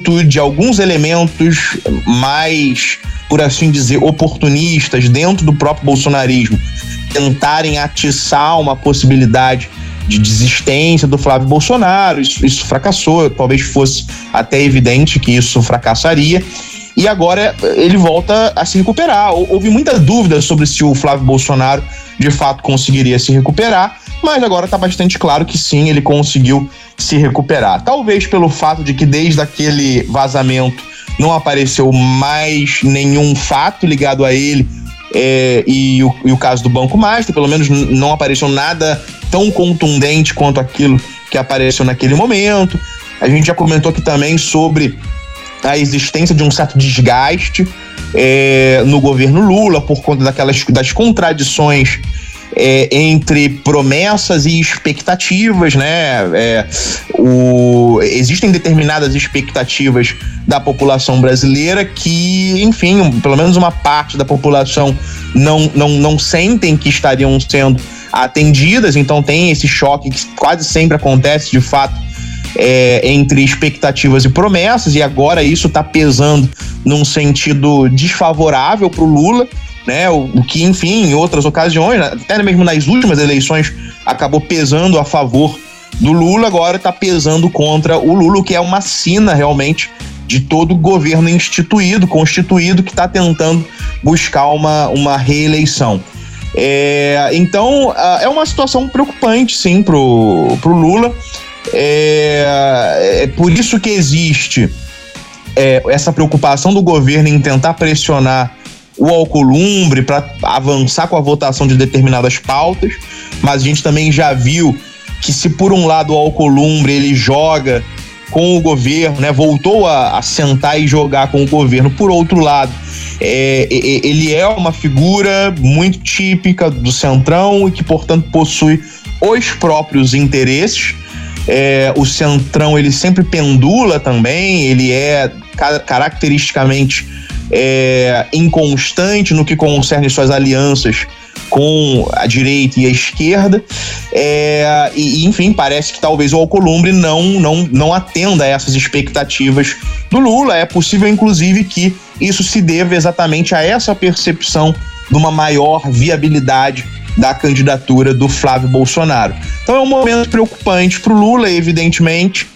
muito de alguns elementos mais, por assim dizer, oportunistas dentro do próprio bolsonarismo tentarem atiçar uma possibilidade de desistência do Flávio Bolsonaro. Isso fracassou, talvez fosse até evidente que isso fracassaria, e agora ele volta a se recuperar. Houve muita dúvida sobre se o Flávio Bolsonaro de fato conseguiria se recuperar, mas agora está bastante claro que sim, ele conseguiu se recuperar. Talvez pelo fato de que desde aquele vazamento não apareceu mais nenhum fato ligado a ele, e o caso do Banco Master, pelo menos não apareceu nada tão contundente quanto aquilo que apareceu naquele momento. A gente já comentou aqui também sobre a existência de um certo desgaste no governo Lula por conta das contradições entre promessas e expectativas, né? Existem determinadas expectativas da população brasileira que, enfim, pelo menos uma parte da população não sentem que estariam sendo atendidas, então tem esse choque que quase sempre acontece, de fato, entre expectativas e promessas, e agora isso está pesando num sentido desfavorável para o Lula, né? O que, enfim, em outras ocasiões, até mesmo nas últimas eleições, acabou pesando a favor do Lula, agora está pesando contra o Lula, que é uma sina realmente de todo governo constituído que está tentando buscar uma reeleição. Então, é uma situação preocupante, sim, pro Lula. É por isso que existe essa preocupação do governo em tentar pressionar o Alcolumbre para avançar com a votação de determinadas pautas, mas a gente também já viu que, se por um lado o Alcolumbre ele joga com o governo, né, voltou a sentar e jogar com o governo, por outro lado, ele é uma figura muito típica do Centrão e que, portanto, possui os próprios interesses. O Centrão ele sempre pendula também, ele é caracteristicamente inconstante no que concerne suas alianças com a direita e a esquerda, e enfim, parece que talvez o Alcolumbre não atenda a essas expectativas do Lula. É possível, inclusive, que isso se deva exatamente a essa percepção de uma maior viabilidade da candidatura do Flávio Bolsonaro. Então é um momento preocupante para o Lula, evidentemente.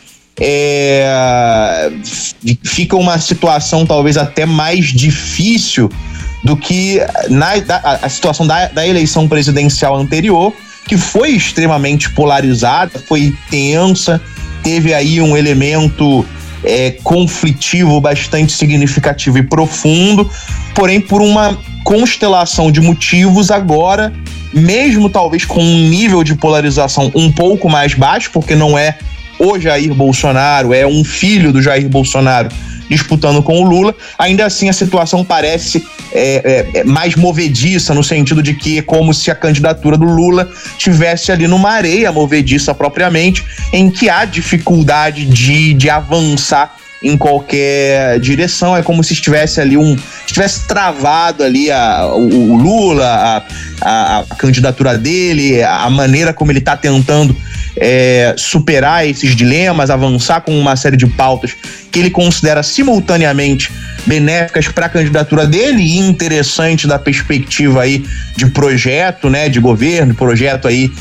Fica uma situação talvez até mais difícil do que a situação da eleição presidencial anterior, que foi extremamente polarizada, foi tensa, teve aí um elemento conflitivo bastante significativo e profundo, porém, por uma constelação de motivos, agora, mesmo talvez com um nível de polarização um pouco mais baixo, porque não é o Jair Bolsonaro, é um filho do Jair Bolsonaro disputando com o Lula, ainda assim a situação parece mais movediça, no sentido de que é como se a candidatura do Lula tivesse ali numa areia movediça propriamente, em que há dificuldade de avançar em qualquer direção. É como se estivesse ali estivesse travado ali o Lula, a candidatura dele, a maneira como ele está tentando superar esses dilemas, avançar com uma série de pautas que ele considera simultaneamente benéficas para a candidatura dele e interessante da perspectiva aí de projeto, né, de governo, projeto aí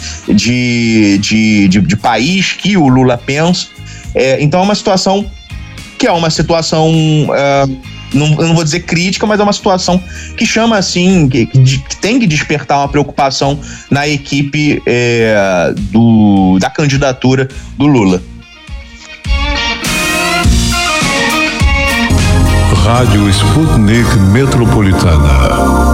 de país que o Lula pensa. Então é uma situação eu não vou dizer crítica, mas é uma situação que chama, assim, que tem que despertar uma preocupação na equipe da candidatura do Lula. Rádio Sputnik Metropolitana,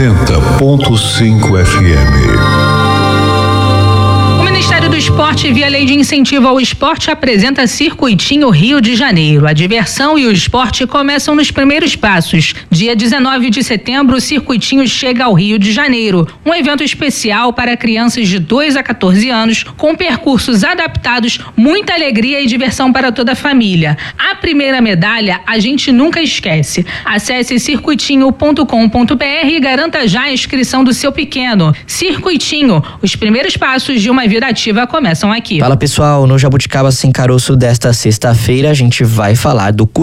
80.5 FM. O Ministério do Esporte, via Lei de Incentivo ao Esporte, apresenta Circuitinho Rio de Janeiro. A diversão e o esporte começam nos primeiros passos. Dia 19 de setembro, o Circuitinho chega ao Rio de Janeiro. Um evento especial para crianças de 2 a 14 anos, com percursos adaptados, muita alegria e diversão para toda a família. A primeira medalha a gente nunca esquece. Acesse circuitinho.com.br e garanta já a inscrição do seu pequeno. Circuitinho, os primeiros passos de uma vida ativa começam aqui. Fala, pessoal, no Jabuticaba Sem Caroço desta sexta-feira a gente vai falar do